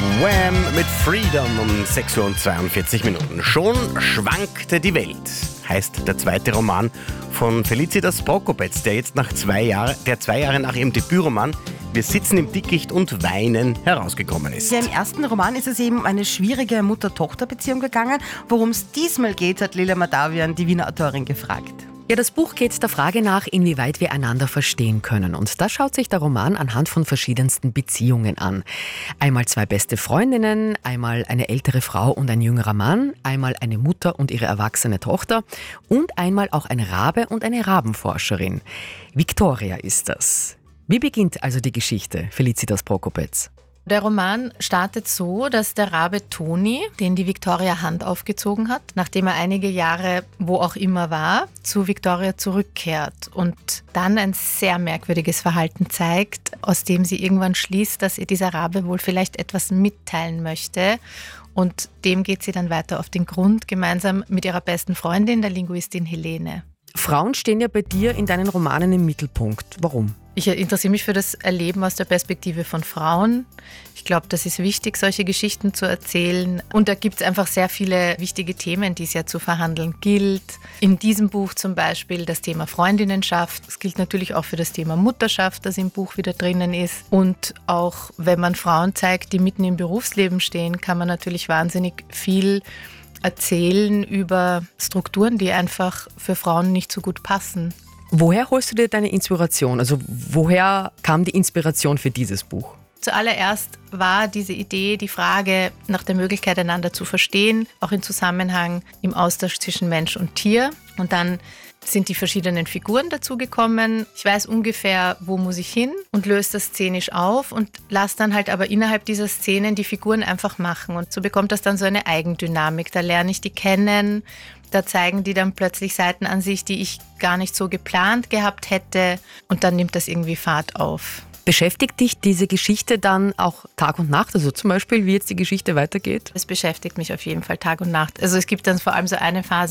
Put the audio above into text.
Wham! Mit Freedom um 6:42 Minuten. Schon schwankte die Welt, heißt der zweite Roman von Felicitas Brokopetz, der jetzt zwei Jahre nach ihrem Debütroman Wir sitzen im Dickicht und weinen herausgekommen ist. Ja, im ersten Roman ist es eben um eine schwierige Mutter-Tochter-Beziehung gegangen. Worum es diesmal geht, hat Lila Madavian, die Wiener Autorin, gefragt. Ja, das Buch geht der Frage nach, inwieweit wir einander verstehen können. Und da schaut sich der Roman anhand von verschiedensten Beziehungen an. Einmal zwei beste Freundinnen, einmal eine ältere Frau und ein jüngerer Mann, einmal eine Mutter und ihre erwachsene Tochter und einmal auch ein Rabe und eine Rabenforscherin. Viktoria ist das. Wie beginnt also die Geschichte, Felicitas Brokopetz? Der Roman startet so, dass der Rabe Toni, den die Viktoria Hand aufgezogen hat, nachdem er einige Jahre wo auch immer war, zu Viktoria zurückkehrt und dann ein sehr merkwürdiges Verhalten zeigt, aus dem sie irgendwann schließt, dass ihr dieser Rabe wohl vielleicht etwas mitteilen möchte. Und dem geht sie dann weiter auf den Grund, gemeinsam mit ihrer besten Freundin, der Linguistin Helene. Frauen stehen ja bei dir in deinen Romanen im Mittelpunkt. Warum? Ich interessiere mich für das Erleben aus der Perspektive von Frauen. Ich glaube, das ist wichtig, solche Geschichten zu erzählen. Und da gibt es einfach sehr viele wichtige Themen, die es ja zu verhandeln gilt. In diesem Buch zum Beispiel das Thema Freundinnenschaft. Es gilt natürlich auch für das Thema Mutterschaft, das im Buch wieder drinnen ist. Und auch wenn man Frauen zeigt, die mitten im Berufsleben stehen, kann man natürlich wahnsinnig viel erzählen über Strukturen, die einfach für Frauen nicht so gut passen. Woher holst du dir deine Inspiration? Also woher kam die Inspiration für dieses Buch? Zuallererst war diese Idee, die Frage nach der Möglichkeit, einander zu verstehen, auch im Zusammenhang im Austausch zwischen Mensch und Tier. Und dann sind die verschiedenen Figuren dazugekommen. Ich weiß ungefähr, wo muss ich hin und löse das szenisch auf und lasse dann halt aber innerhalb dieser Szenen die Figuren einfach machen. Und so bekommt das dann so eine Eigendynamik. Da lerne ich die kennen, da zeigen die dann plötzlich Seiten an sich, die ich gar nicht so geplant gehabt hätte. Und dann nimmt das irgendwie Fahrt auf. Beschäftigt dich diese Geschichte dann auch Tag und Nacht? Also zum Beispiel, wie jetzt die Geschichte weitergeht? Es beschäftigt mich auf jeden Fall Tag und Nacht. Also es gibt dann vor allem so eine Phase,